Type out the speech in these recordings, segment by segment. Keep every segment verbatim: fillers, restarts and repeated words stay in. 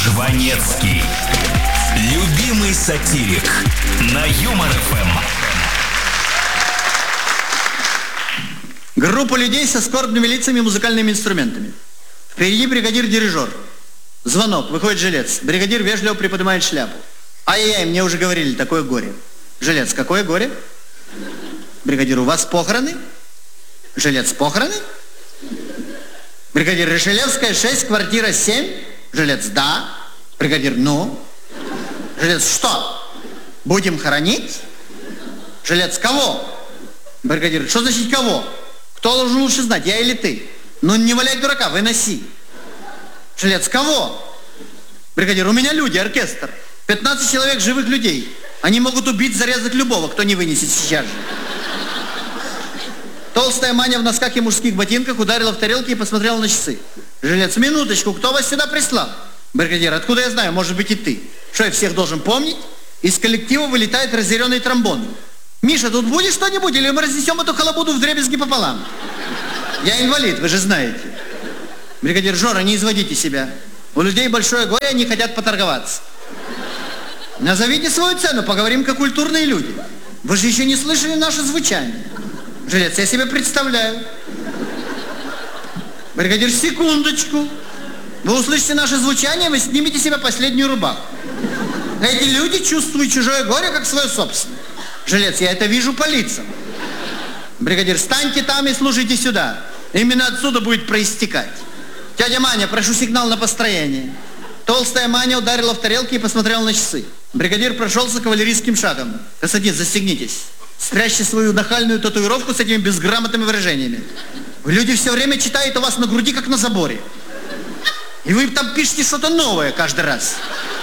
Жванецкий. Любимый сатирик на Юмор эф эм. Группа людей со скорбными лицами и музыкальными инструментами. Впереди бригадир-дирижер. Звонок, выходит жилец. Бригадир вежливо приподнимает шляпу. Ай-яй-яй, мне уже говорили, такое горе. Жилец, какое горе? Бригадир, у вас похороны? Жилец, похороны? Бригадир, Ришелевская, шесть, квартира семь. Жилец, да. Бригадир, ну? Жилец, что? Будем хоронить? Жилец, кого? Бригадир, что значит кого? Кто должен лучше знать, я или ты? Ну не валяй дурака, выноси. Жилец, кого? Бригадир, у меня люди, оркестр. пятнадцать человек живых людей. Они могут убить, зарезать любого, кто не вынесет сейчас же. Толстая Маня в носках и мужских ботинках ударила в тарелки и посмотрела на часы. Жилец, минуточку, кто вас сюда прислал? Бригадир, откуда я знаю, может быть и ты. Что, я всех должен помнить? Из коллектива вылетает разъяренный тромбон. Миша, тут будет что-нибудь, или мы разнесем эту халабуду вдребезги пополам? Я инвалид, вы же знаете. Бригадир, Жора, не изводите себя. У людей большое горе, они хотят поторговаться. Назовите свою цену, поговорим как культурные люди. Вы же еще не слышали наше звучание. Жилец, я себе представляю. Бригадир, секундочку. Вы услышите наше звучание, вы снимете себе последнюю рубаху. Эти люди чувствуют чужое горе, как свое собственное. Жилец, я это вижу по лицам. Бригадир, встаньте там и слушайте сюда. Именно отсюда будет проистекать. Тетя Маня, прошу сигнал на построение. Толстая Маня ударила в тарелки и посмотрела на часы. Бригадир прошелся кавалерийским шагом. Константин, застегнитесь. Спрячьте свою нахальную татуировку с этими безграмотными выражениями. Люди все время читают у вас на груди, как на заборе. И вы там пишете что-то новое каждый раз.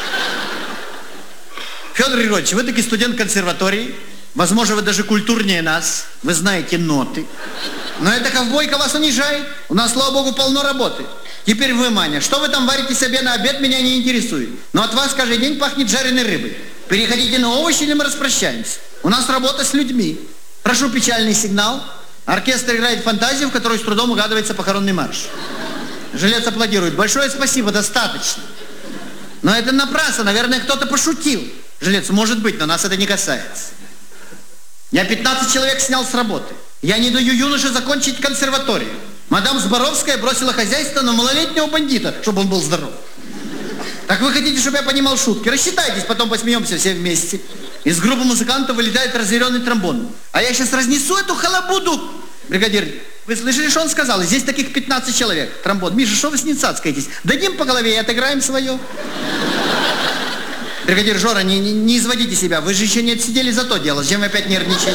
Федор Григорьевич, вы таки студент консерватории. Возможно, вы даже культурнее нас. Вы знаете ноты. Но эта ковбойка вас унижает. У нас, слава богу, полно работы. Теперь вы, Маня, что вы там варите себе на обед, меня не интересует. Но от вас каждый день пахнет жареной рыбой. Переходите на овощи, или мы распрощаемся. У нас работа с людьми. Прошу печальный сигнал. Оркестр играет фантазию, в которой с трудом угадывается похоронный марш. Жилец аплодирует. Большое спасибо, достаточно. Но это напрасно, наверное, кто-то пошутил. Жилец, может быть, но нас это не касается. Я пятнадцать человек снял с работы. Я не даю юноше закончить консерваторию. Мадам Зборовская бросила хозяйство на малолетнего бандита, чтобы он был здоров. Так вы хотите, чтобы я понимал шутки? Рассчитайтесь, потом посмеемся все вместе. Из группы музыкантов вылетает разъяренный тромбон. А я сейчас разнесу эту халабуду. Бригадир, вы слышали, что он сказал? Здесь таких пятнадцать человек. Тромбон. Миша, что вы с ним цацкаетесь? Дадим по голове и отыграем свое. Бригадир, Жора, не, не, не изводите себя. Вы же еще не отсидели за то дело. Зачем вы опять нервничаете?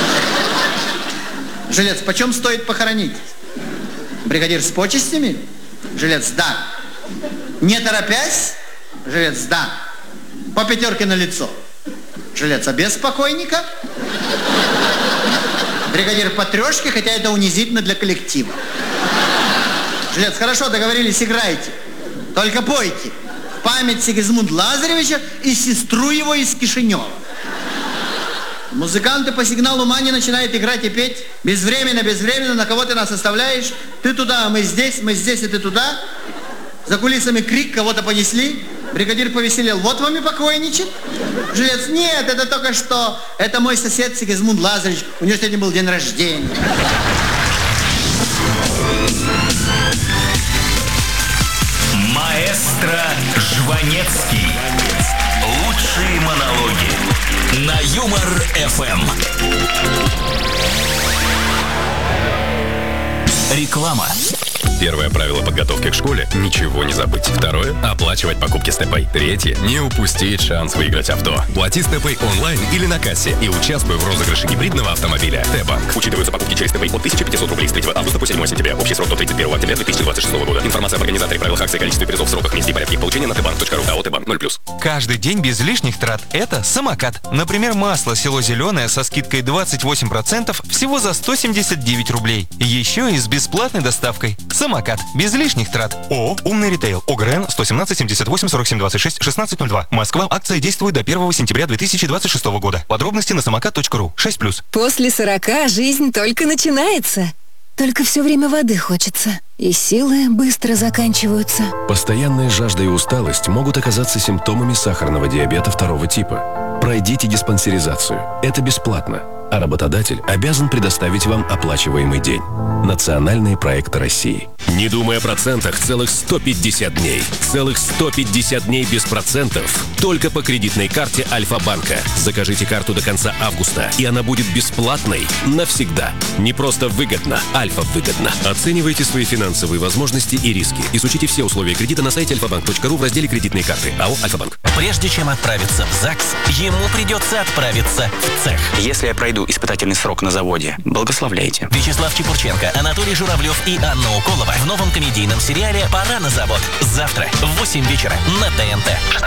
Жилец, почем стоит похоронить? Бригадир, с почестями? Жилец, да. Не торопясь? Жилец, да. По пятерке на лицо. Жилец, а без покойника? Бригадир, по трешке, хотя это унизительно для коллектива. Жилец, хорошо, договорились, играйте. Только пойте. В память Сигизмунда Лазаревича и сестру его из Кишинева. Музыканты по сигналу Мани начинают играть и петь. Безвременно, безвременно, на кого ты нас оставляешь? Ты туда, а мы здесь, мы здесь, и ты туда. За кулисами крик, кого-то понесли. Бригадир повеселел. Вот вам и покойничек. Жилец, нет, это только что. Это мой сосед Сигизмунд Лазаревич. У него сегодня был день рождения. Маэстро Жванецкий. Лучшие монологи на Юмор эф эм. Реклама. Первое правило подготовки к школе – ничего не забыть. Второе – оплачивать покупки Степэй. Третье – не упустить шанс выиграть авто. Плати Степэй онлайн или на кассе и участвуй в розыгрыше гибридного автомобиля. Т-банк. Учитываются покупки через Степэй от тысяча пятьсот рублей с третьего августа по седьмое сентября. Общий срок до тридцать первого октября две тысячи двадцать шестого года. Информация об организаторе, правилах акции, количестве призов, сроках, месте и порядке их получения на тбанк точка ру. АО «Т-банк» ноль плюс. Каждый день без лишних трат – это самокат. Например, масло село Зеленое со скидкой двадцать восемь процентов всего за сто семьдесят девять рублей. Еще и с бесплатной доставкой. Самокат. Без лишних трат. ООО «Умный ритейл». ОГРН сто семнадцать семьдесят восемь сорок семь двадцать шесть шестнадцать ноль два. Москва. Акция действует до первого сентября две тысячи двадцать шестого года. Подробности на самокат точка ру. шесть плюс. После сорока жизнь только начинается. Только все время воды хочется, и силы быстро заканчиваются. Постоянная жажда и усталость могут оказаться симптомами сахарного диабета второго типа. Пройдите диспансеризацию. Это бесплатно. А работодатель обязан предоставить вам оплачиваемый день. Национальные проекты России. Не думая о процентах, целых сто пятьдесят дней. Целых сто пятьдесят дней без процентов. Только по кредитной карте Альфа-банка. Закажите карту до конца августа, и она будет бесплатной навсегда. Не просто выгодно, Альфа выгодно. Оценивайте свои финансовые возможности и риски. Изучите все условия кредита на сайте альфа банк точка ру в разделе «Кредитные карты». АО «Альфа-банк». Прежде чем отправиться в ЗАГС, ему придется отправиться в цех. Если я пройду испытательный срок на заводе, благословляйте. Вячеслав Чепурченко, Анатолий Журавлев и Анна Уколова в новом комедийном сериале «Пора на завод». Завтра в восемь вечера на ТНТ.